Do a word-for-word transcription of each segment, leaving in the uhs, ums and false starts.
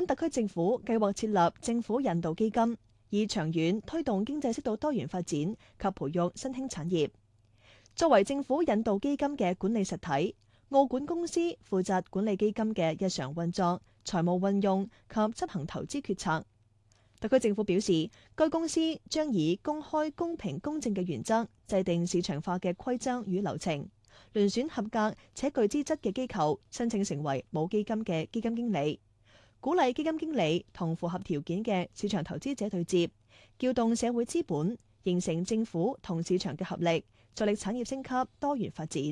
特區政府計劃設立政府引導基金，以長遠推動經濟適度多元發展及培育新興產業。作為政府引導基金嘅管理實體，澳管公司負責管理基金嘅日常運作、財務運用及執行投資決策。特區政府表示，該公司將以公開、公平、公正嘅原則制定市場化嘅規則與流程，遴選合格且具資質嘅機構申請成為母基金嘅基金經理，鼓勵基金經理同符合條件嘅市場投資者對接，撬動社會資本，形成政府同市場嘅合力，助力產業升級多元發展。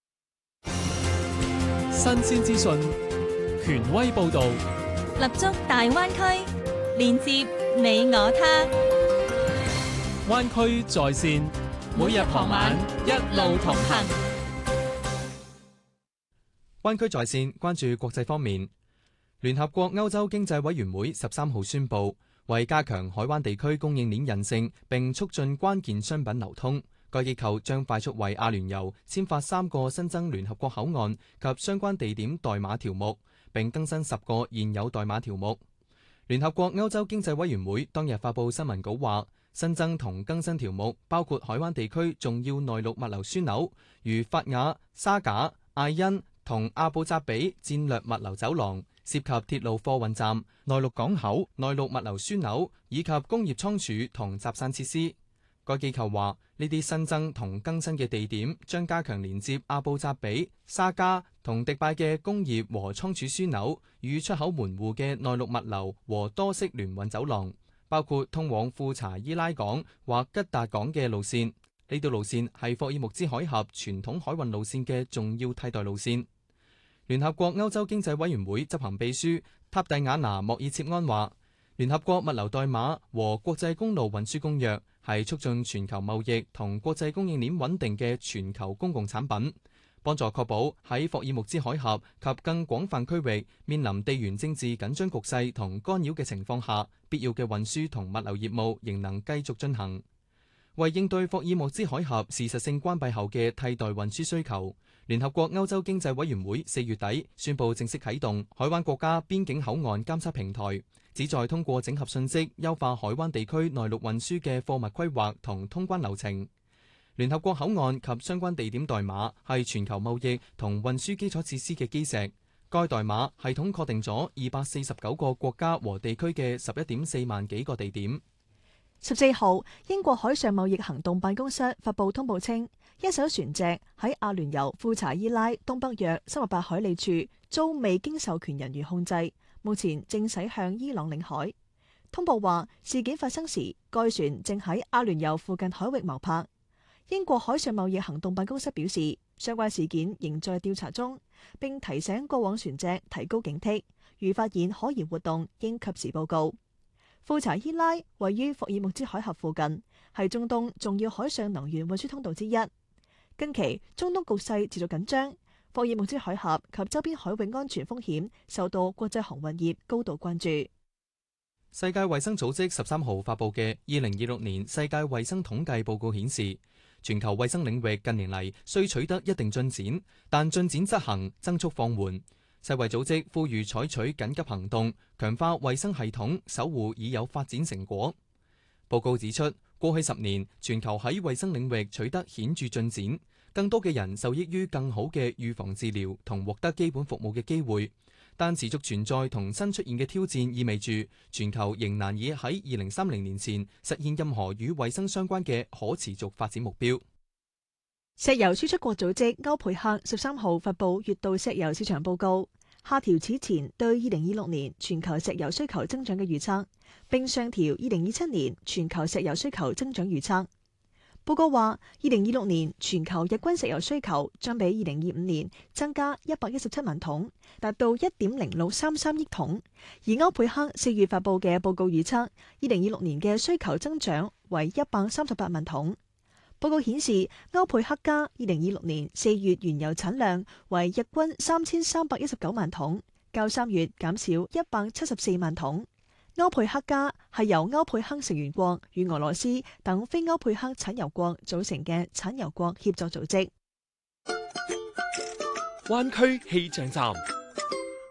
新鮮資訊，權威報導， 立足大灣區，連接你我他。 灣區在線，每日傍晚一路同行。 灣區在線關注國際方面，聯合國歐洲經濟委員會十三號宣布，為加強海灣地區供應鏈韌性並促進關鍵商品流通，該機構將快速為阿聯酋簽發三個新增聯合國口岸及相關地點代碼條目，並更新十個現有代碼條目。聯合國歐洲經濟委員會當日發布新聞稿話，新增同更新條目包括海灣地區重要內陸物流樞紐，如法雅、沙賈、艾因同阿布扎比戰略物流走廊，涉及鐵路貨運站、內陸港口、內陸物流樞紐以及工業倉儲同集散設施。該機構話，呢啲新增同更新嘅地點將加強連接阿布扎比、沙加同迪拜嘅工業和倉儲樞紐與出口門戶嘅內陸物流和多式聯運走廊，包括通往富查伊拉港或吉達港嘅路線。呢條路線係霍爾木茲海峽傳統海運路線嘅重要替代路線。聯合國歐洲經濟委員會執行秘書塔蒂亞娜莫爾切安話，聯合國物流代碼和國際公路運輸公約係促進全球貿易同國際供應鏈穩定嘅全球公共產品，幫助確保喺霍爾木茲海峽及更廣泛區域面臨地緣政治緊張局勢同干擾嘅情況下，必要嘅運輸同物流業務仍能繼續進行。為應對霍爾木茲海峽事實性關閉後嘅替代運輸需求，聯合國歐洲經濟委員會四月底宣布正式啟動海灣國家邊境口岸監測平台，旨在通過整合信息，優化海灣地區內陸運輸嘅貨物規劃同通關流程。聯合國口岸及相關地點代碼係全球貿易同運輸基礎設施嘅基石。該代碼系統確定咗二百四十九個國家和地區嘅十一點四萬幾個地點。 十四號，英國海上貿易行動辦公室發布通報稱，一艘船隻喺阿聯酋富查伊拉東北約三十八海里處遭未經授權人員控制，目前正駛向伊朗領海。通報話，事件發生時，該船正喺阿聯酋附近海域錨泊。英國海上貿易行動辦公室表示，相關事件仍在調查中，並提醒過往船隻提高警惕，如發現可疑活動，應及時報告。富查伊拉位於霍爾木茲海峽附近，係中東重要海上能源運輸通道之一。近期中東局勢持續緊張，霍爾木茲海峽及周邊海域安全風險受到國際航運業高度關注。 世界衛生組織十三號發布嘅二零二六年世界衛生統計報告顯示，全球衛生領域近年嚟雖取得一定進展，但進展執行增速放緩。世衛組織呼籲採取緊急行動，強化衛生系統，守護已有發展成果。報告指出，過去十年，全球喺衛生領域取得顯著進展，更多嘅人受益於更好嘅預防治療同獲得基本服務嘅機會。但持續存在同新出現嘅挑戰，意味住全球仍難以喺二零三零年前實現任何與衛生相關嘅可持續發展目標。 石油輸出國組織歐佩克十三號發布月度石油市場報告，下調此前對二零二六年全球石油需求增長嘅預測，並上調二零二七年全球石油需求增長預測。報告話，二零二六年全球日均石油需求將比二零二五年增加一百一十七萬桶，達到一點零六三三億桶。而歐佩克四月發布嘅報告預測，二零二六年嘅需求增長為一百三十八萬桶。報告顯示，歐佩克加二零二六年四月原油產量為日均三千三百一十九萬桶，較三月減少一百七十四萬桶。歐佩克加係由歐佩克成員國與俄羅斯等非歐佩克產油國組成嘅產油國協作組織。 灣區氣象站。